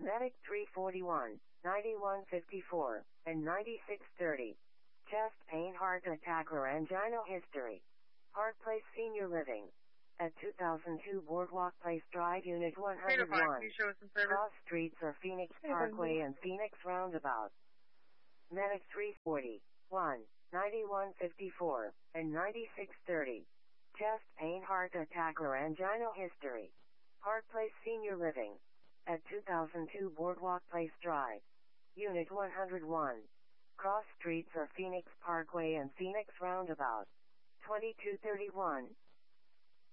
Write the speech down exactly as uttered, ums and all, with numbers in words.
Medic three forty-one, ninety-one fifty-four, and ninety-six thirty. Chest pain, heart attack, or angina history. Park Place Senior Living. At two thousand two Boardwalk Place Drive, Unit one oh one. Cross Streets or Phoenix Parkway and Phoenix Roundabout. Medic three forty-one, ninety-one fifty-four, and ninety-six thirty. Chest pain, heart attack, or angina history. Park Place Senior Living. At two thousand two Boardwalk Place Drive. Unit one oh one. Cross Streets or Phoenix Parkway and Phoenix Roundabout. twenty-two thirty-one.